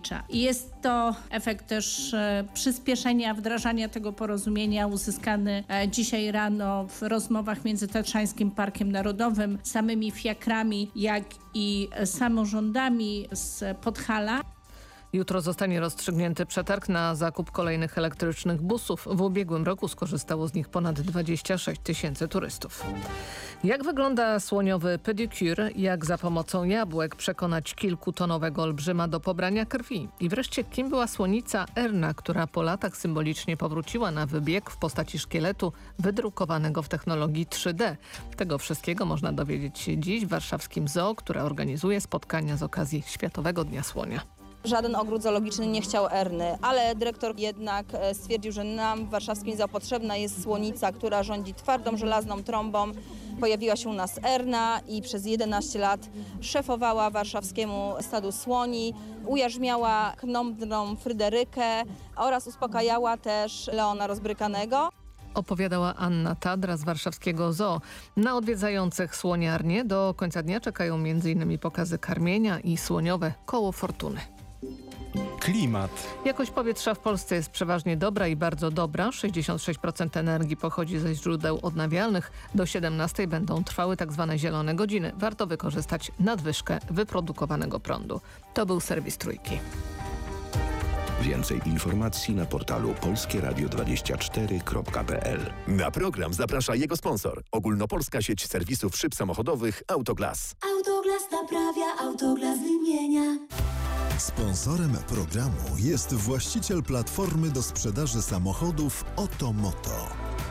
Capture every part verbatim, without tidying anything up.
zasadnicza. I jest to efekt też e, przyspieszenia wdrażania tego porozumienia uzyskany e, dzisiaj rano w rozmowach między Tatrzańskim Parkiem Narodowym, samymi fiakrami, jak i samorządami z Podhala. Jutro zostanie rozstrzygnięty przetarg na zakup kolejnych elektrycznych busów. W ubiegłym roku skorzystało z nich ponad dwadzieścia sześć tysięcy turystów. Jak wygląda słoniowy pedicure? Jak za pomocą jabłek przekonać kilkutonowego olbrzyma do pobrania krwi? I wreszcie, kim była słonica Erna, która po latach symbolicznie powróciła na wybieg w postaci szkieletu wydrukowanego w technologii trzy D? Tego wszystkiego można dowiedzieć się dziś w warszawskim zoo, które organizuje spotkania z okazji Światowego Dnia Słonia. Żaden ogród zoologiczny nie chciał Erny, ale dyrektor jednak stwierdził, że nam w warszawskim zoo potrzebna jest słonica, która rządzi twardą, żelazną trąbą. Pojawiła się u nas Erna i przez jedenaście lat szefowała warszawskiemu stadu słoni, ujarzmiała knąbną Fryderykę oraz uspokajała też Leona rozbrykanego. Opowiadała Anna Tadra z warszawskiego zoo. Na odwiedzających słoniarnię do końca dnia czekają między innymi pokazy karmienia i słoniowe koło fortuny. Klimat. Jakość powietrza w Polsce jest przeważnie dobra i bardzo dobra. sześćdziesiąt sześć procent energii pochodzi ze źródeł odnawialnych. Do siedemnastej będą trwały tak zwane zielone godziny. Warto wykorzystać nadwyżkę wyprodukowanego prądu. To był serwis Trójki. Więcej informacji na portalu polskie radio dwadzieścia cztery kropka p l. Na program zaprasza jego sponsor. Ogólnopolska sieć serwisów szyb samochodowych Autoglas. Autoglas naprawia, Autoglas wymienia. Sponsorem programu jest właściciel platformy do sprzedaży samochodów Otomoto.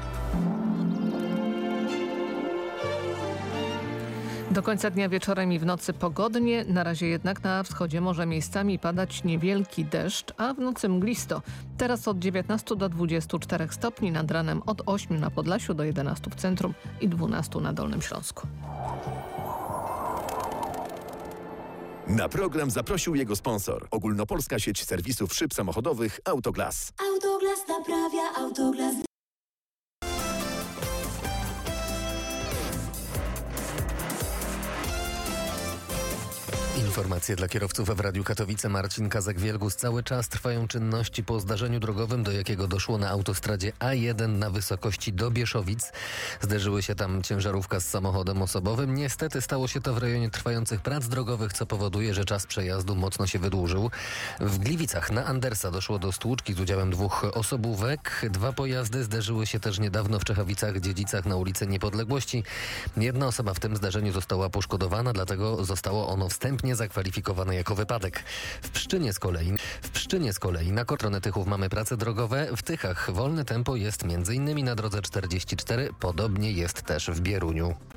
Do końca dnia wieczorem i w nocy pogodnie, na razie jednak na wschodzie może miejscami padać niewielki deszcz, a w nocy mglisto. Teraz od dziewiętnastu do dwudziestu czterech stopni, nad ranem od ośmiu na Podlasiu do jedenastu w centrum i dwunastu na Dolnym Śląsku. Na program zaprosił jego sponsor. Ogólnopolska sieć serwisów szyb samochodowych Autoglas. Autoglas naprawia, Autoglas. Informacje dla kierowców w Radiu Katowice. Marcin Kazak-Wielgus. Cały czas trwają czynności po zdarzeniu drogowym, do jakiego doszło na autostradzie A jeden na wysokości do Bieszowic. Zderzyły się tam ciężarówka z samochodem osobowym. Niestety stało się to w rejonie trwających prac drogowych, co powoduje, że czas przejazdu mocno się wydłużył. W Gliwicach na Andersa doszło do stłuczki z udziałem dwóch osobówek. Dwa pojazdy zderzyły się też niedawno w Czechowicach-Dziedzicach na ulicy Niepodległości. Jedna osoba w tym zdarzeniu została poszkodowana, dlatego zostało ono wstępnie zakwalifikowane jako wypadek. W Pszczynie z kolei, w Pszczynie z kolei na stronę Tychów mamy prace drogowe. W Tychach wolne tempo jest między innymi na drodze czterdzieści cztery, podobnie jest też w Bieruniu.